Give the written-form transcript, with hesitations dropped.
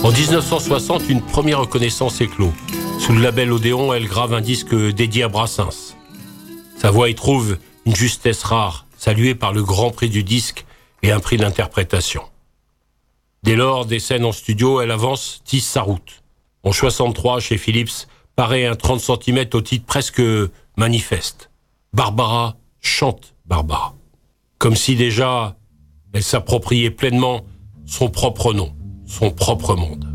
En 1960, une première reconnaissance éclot. Sous le label Odéon, elle grave un disque dédié à Brassens. Sa voix y trouve une justesse rare, saluée par le Grand Prix du disque et un prix d'interprétation. Dès lors, des scènes en studio, elle avance, tisse sa route. En 63, chez Philips, paraît un 30 cm au titre presque manifeste. Barbara chante Barbara. Comme si déjà, elle s'appropriait pleinement son propre nom, son propre monde.